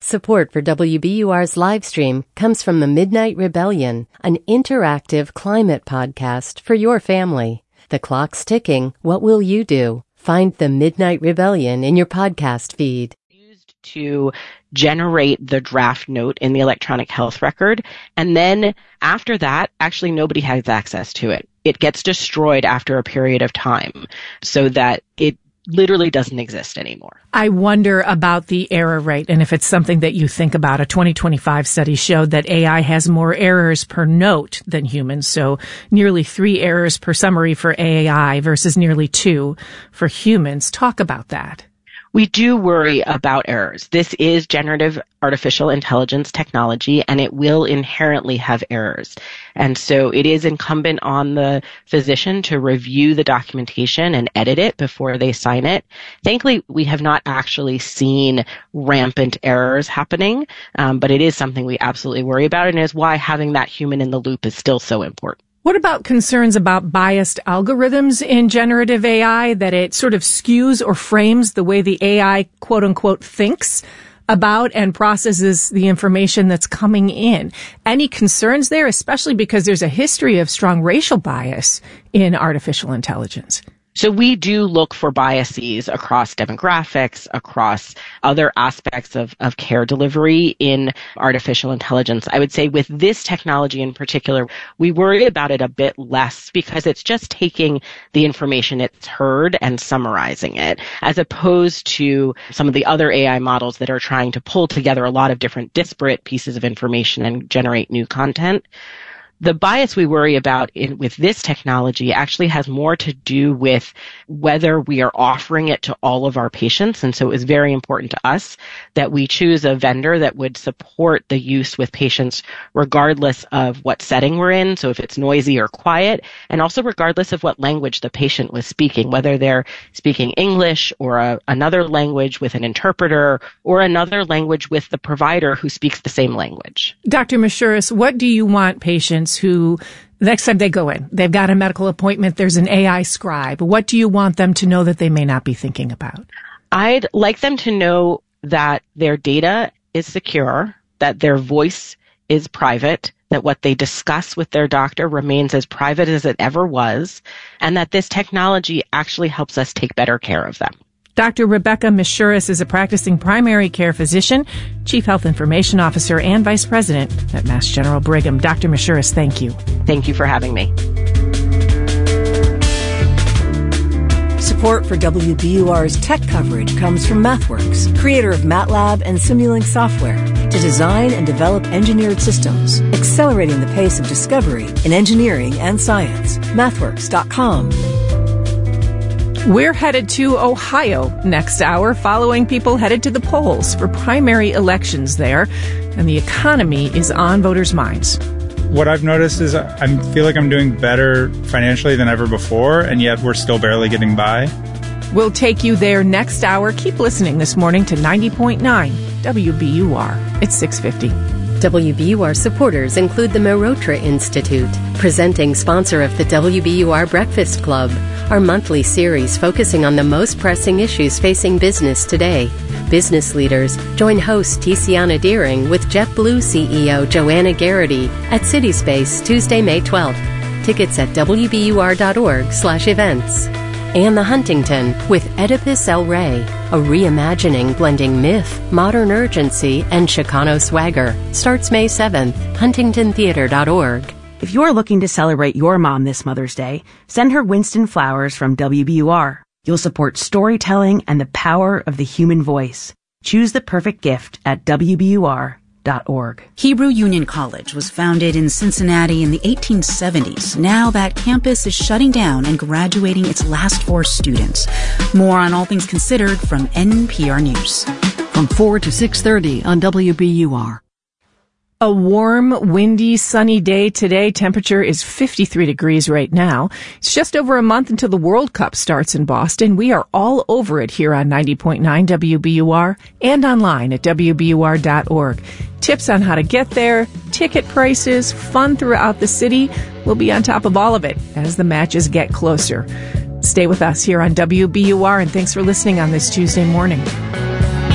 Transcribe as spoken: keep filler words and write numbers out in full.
Support for W B U R's live stream comes from the Midnight Rebellion, an interactive climate podcast for your family. The clock's ticking. What will you do? Find the Midnight Rebellion in your podcast feed. Used to generate the draft note in the electronic health record, and then after that, actually nobody has access to it. It gets destroyed after a period of time so that it literally doesn't exist anymore. I wonder about the error rate and if it's something that you think about. A twenty twenty-five study showed that A I has more errors per note than humans, so nearly three errors per summary for A I versus nearly two for humans. Talk about that. We do worry about errors. This is generative artificial intelligence technology, and it will inherently have errors. And so it is incumbent on the physician to review the documentation and edit it before they sign it. Thankfully, we have not actually seen rampant errors happening, um, but it is something we absolutely worry about, and is why having that human in the loop is still so important. What about concerns about biased algorithms in generative A I, that it sort of skews or frames the way the A I, quote unquote, thinks about and processes the information that's coming in? Any concerns there, especially because there's a history of strong racial bias in artificial intelligence? So we do look for biases across demographics, across other aspects of, of care delivery in artificial intelligence. I would say with this technology in particular, we worry about it a bit less because it's just taking the information it's heard and summarizing it, as opposed to some of the other A I models that are trying to pull together a lot of different disparate pieces of information and generate new content. The bias we worry about in, with this technology actually has more to do with whether we are offering it to all of our patients. And so it was very important to us that we choose a vendor that would support the use with patients regardless of what setting we're in, so if it's noisy or quiet, and also regardless of what language the patient was speaking, whether they're speaking English or a, another language with an interpreter or another language with the provider who speaks the same language. Doctor Mashuras, what do you want patients who, next time they go in, they've got a medical appointment, there's an A I scribe. What do you want them to know that they may not be thinking about? I'd like them to know that their data is secure, that their voice is private, that what they discuss with their doctor remains as private as it ever was, and that this technology actually helps us take better care of them. Doctor Rebecca Mashuras is a practicing primary care physician, Chief Health Information Officer, and Vice President at Mass General Brigham. Doctor Mashuras, thank you. Thank you for having me. Support for W B U R's tech coverage comes from MathWorks, creator of MATLAB and Simulink software, to design and develop engineered systems, accelerating the pace of discovery in engineering and science. mathworks dot com. We're headed to Ohio next hour, following people headed to the polls for primary elections there, and the economy is on voters' minds. What I've noticed is I feel like I'm doing better financially than ever before, and yet we're still barely getting by. We'll take you there next hour. Keep listening this morning to ninety point nine W B U R. It's six fifty. W B U R supporters include the Merotra Institute, presenting sponsor of the W B U R Breakfast Club, our monthly series focusing on the most pressing issues facing business today. Business leaders, join host Tiziana Deering with JetBlue C E O Joanna Garrity at CitySpace Tuesday, May twelfth. Tickets at W B U R dot org slash events. And The Huntington with Oedipus El Rey, a reimagining blending myth, modern urgency, and Chicano swagger. Starts May seventh, huntington theater dot org. If you're looking to celebrate your mom this Mother's Day, send her Winston flowers from W B U R. You'll support storytelling and the power of the human voice. Choose the perfect gift at W B U R dot org. Hebrew Union College was founded in Cincinnati in the eighteen seventies. Now that campus is shutting down and graduating its last four students. More on All Things Considered from N P R News. From four to six thirty on W B U R. A warm, windy, sunny day today. Temperature is fifty-three degrees right now. It's just over a month until the World Cup starts in Boston. We are all over it here on ninety point nine W B U R and online at W B U R dot org. Tips on how to get there, ticket prices, fun throughout the city. We'll be on top of all of it as the matches get closer. Stay with us here on W B U R, and thanks for listening on this Tuesday morning.